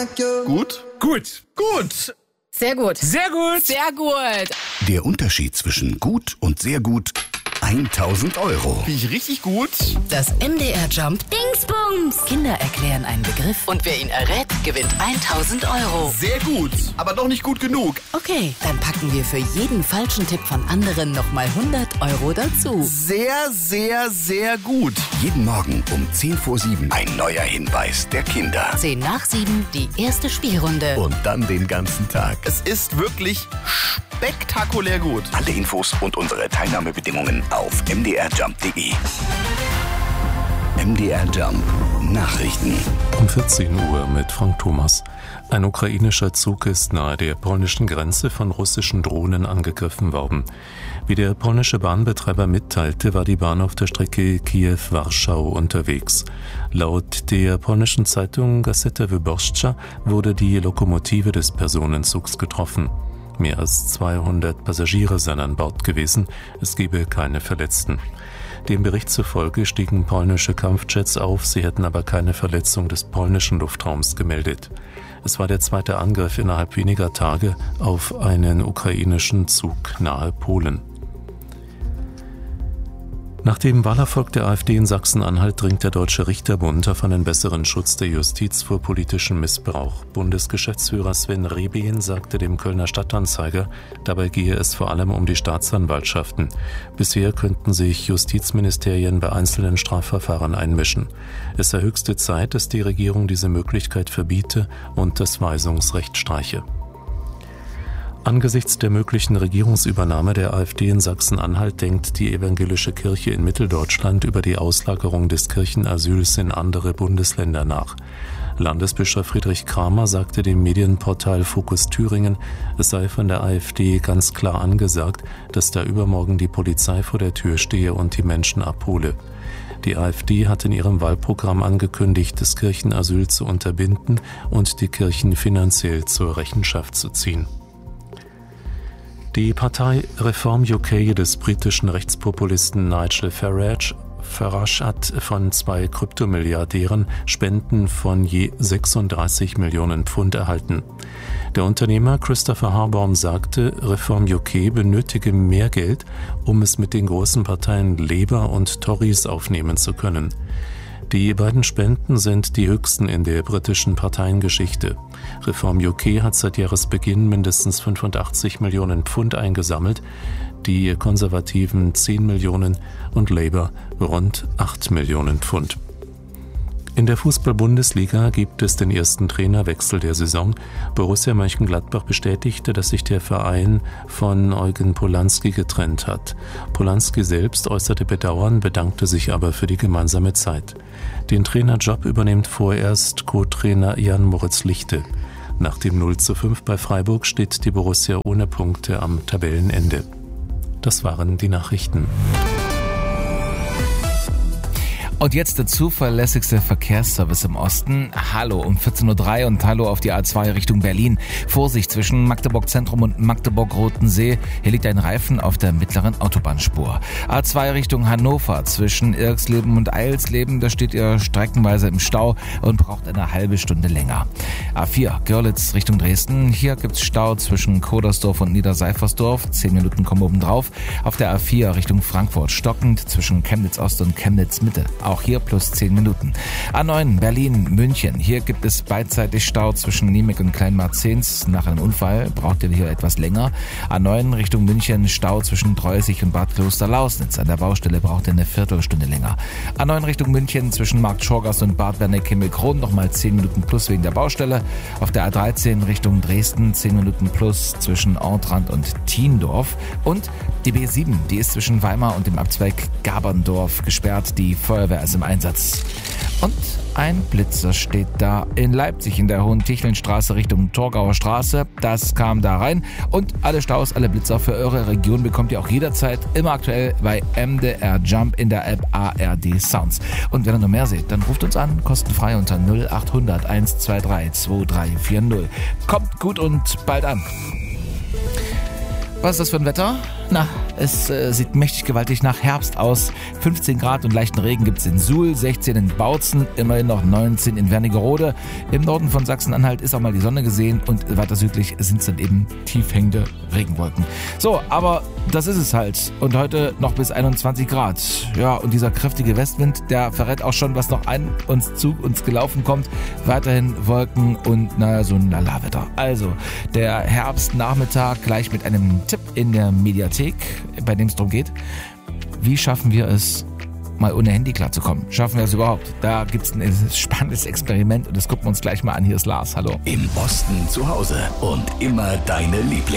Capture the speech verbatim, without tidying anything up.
Gut? Gut. Gut. Sehr gut. Sehr gut. Sehr gut. Der Unterschied zwischen gut und sehr gut: tausend Euro. Finde ich richtig gut. Das M D R Jump Dingsbums. Kinder erklären einen Begriff und wer ihn errät, gewinnt tausend Euro. Sehr gut, aber noch nicht gut genug. Okay, dann packen wir für jeden falschen Tipp von anderen nochmal hundert Euro dazu. Sehr, sehr, sehr gut. Jeden Morgen um zehn vor sieben ein neuer Hinweis der Kinder. zehn nach sieben, die erste Spielrunde. Und dann den ganzen Tag. Es ist wirklich spektakulär gut. Alle Infos und unsere Teilnahmebedingungen auf m d r jump punkt d e. M D R Jump Nachrichten. Um vierzehn Uhr mit Frank Thomas. Ein ukrainischer Zug ist nahe der polnischen Grenze von russischen Drohnen angegriffen worden. Wie der polnische Bahnbetreiber mitteilte, war die Bahn auf der Strecke Kiew-Warschau unterwegs. Laut der polnischen Zeitung Gazeta Wyborcza wurde die Lokomotive des Personenzugs getroffen. Mehr als zweihundert Passagiere seien an Bord gewesen, es gebe keine Verletzten. Dem Bericht zufolge stiegen polnische Kampfjets auf, sie hätten aber keine Verletzung des polnischen Luftraums gemeldet. Es war der zweite Angriff innerhalb weniger Tage auf einen ukrainischen Zug nahe Polen. Nach dem Wahlerfolg der AfD in Sachsen-Anhalt dringt der Deutsche Richterbund auf einen besseren Schutz der Justiz vor politischem Missbrauch. Bundesgeschäftsführer Sven Rehbehn sagte dem Kölner Stadtanzeiger, dabei gehe es vor allem um die Staatsanwaltschaften. Bisher könnten sich Justizministerien bei einzelnen Strafverfahren einmischen. Es sei höchste Zeit, dass die Regierung diese Möglichkeit verbiete und das Weisungsrecht streiche. Angesichts der möglichen Regierungsübernahme der AfD in Sachsen-Anhalt denkt die evangelische Kirche in Mitteldeutschland über die Auslagerung des Kirchenasyls in andere Bundesländer nach. Landesbischof Friedrich Kramer sagte dem Medienportal Fokus Thüringen, es sei von der AfD ganz klar angesagt, dass da übermorgen die Polizei vor der Tür stehe und die Menschen abhole. Die AfD hat in ihrem Wahlprogramm angekündigt, das Kirchenasyl zu unterbinden und die Kirchen finanziell zur Rechenschaft zu ziehen. Die Partei Reform U K des britischen Rechtspopulisten Nigel Farage, Farage hat von zwei Kryptomilliardären Spenden von je sechsunddreißig Millionen Pfund erhalten. Der Unternehmer Christopher Harbaum sagte, Reform U K benötige mehr Geld, um es mit den großen Parteien Labour und Tories aufnehmen zu können. Die beiden Spenden sind die höchsten in der britischen Parteiengeschichte. Reform U K hat seit Jahresbeginn mindestens fünfundachtzig Millionen Pfund eingesammelt, die Konservativen zehn Millionen und Labour rund acht Millionen Pfund. In der Fußball-Bundesliga gibt es den ersten Trainerwechsel der Saison. Borussia Mönchengladbach bestätigte, dass sich der Verein von Eugen Polanski getrennt hat. Polanski selbst äußerte Bedauern, bedankte sich aber für die gemeinsame Zeit. Den Trainerjob übernimmt vorerst Co-Trainer Jan-Moritz Lichte. Nach dem null zu fünf bei Freiburg steht die Borussia ohne Punkte am Tabellenende. Das waren die Nachrichten. Und jetzt der zuverlässigste Verkehrsservice im Osten. Hallo um vierzehn Uhr drei und hallo auf die A zwei Richtung Berlin. Vorsicht zwischen Magdeburg Zentrum und Magdeburg-Rotensee. Hier liegt ein Reifen auf der mittleren Autobahnspur. A zwei Richtung Hannover zwischen Irxleben und Eilsleben. Da steht ihr streckenweise im Stau und braucht eine halbe Stunde länger. A vier Görlitz Richtung Dresden. Hier gibt's Stau zwischen Kodersdorf und Niederseifersdorf. Zehn Minuten kommen oben drauf. Auf der A vier Richtung Frankfurt stockend zwischen Chemnitz Ost und Chemnitz Mitte. Auch hier plus zehn Minuten. A neun Berlin, München. Hier gibt es beidseitig Stau zwischen Niemek und Kleinmarzens. Nach einem Unfall braucht ihr hier etwas länger. A neun Richtung München, Stau zwischen Dreußig und Bad Kloster-Lausnitz. An der Baustelle braucht ihr eine Viertelstunde länger. A neun Richtung München zwischen Markt Schorgast und Bad Wernick-Himmelkron nochmal zehn Minuten plus wegen der Baustelle. Auf der A dreizehn Richtung Dresden zehn Minuten plus zwischen Ortrand und Thiendorf. Und die B sieben, die ist zwischen Weimar und dem Abzweig Gaberndorf gesperrt. Die Feuerwehr ist im Einsatz. Und ein Blitzer steht da in Leipzig in der Hohen-Tichlin-Straße Richtung Torgauer Straße. Das kam da rein. Und alle Staus, alle Blitzer für eure Region bekommt ihr auch jederzeit immer aktuell bei M D R Jump in der App A R D Sounds. Und wenn ihr noch mehr seht, dann ruft uns an, kostenfrei unter null acht hundert eins zwei drei zwei drei vier null. Kommt gut und bald an. Was ist das für ein Wetter? Na, es äh, sieht mächtig gewaltig nach Herbst aus. fünfzehn Grad und leichten Regen gibt's in Suhl, sechzehn in Bautzen, immerhin noch neunzehn in Wernigerode. Im Norden von Sachsen-Anhalt ist auch mal die Sonne gesehen und weiter südlich sind es dann eben tief hängende Regenwolken. So, aber das ist es halt. Und heute noch bis einundzwanzig Grad. Ja, und dieser kräftige Westwind, der verrät auch schon, was noch an uns zu uns gelaufen kommt. Weiterhin Wolken und naja, so ein Lala-Wetter. Also, der Herbstnachmittag gleich mit einem Tipp in der Mediathek, bei dem es darum geht, wie schaffen wir es, mal ohne Handy klarzukommen? Schaffen wir es überhaupt? Da gibt es ein spannendes Experiment und das gucken wir uns gleich mal an. Hier ist Lars, hallo. Im Osten zu Hause und immer deine Lieblings.